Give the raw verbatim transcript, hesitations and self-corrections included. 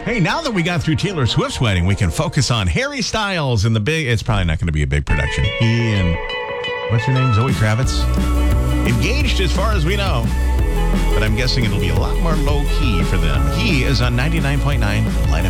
Hey, now that we got through Taylor Swift's wedding, we can focus on Harry Styles and the big... It's probably not going to be a big production. He and... What's her name? Zoe Kravitz? Engaged as far as we know. But I'm guessing it'll be a lot more low-key for them. He is on ninety-nine point nine Light F M.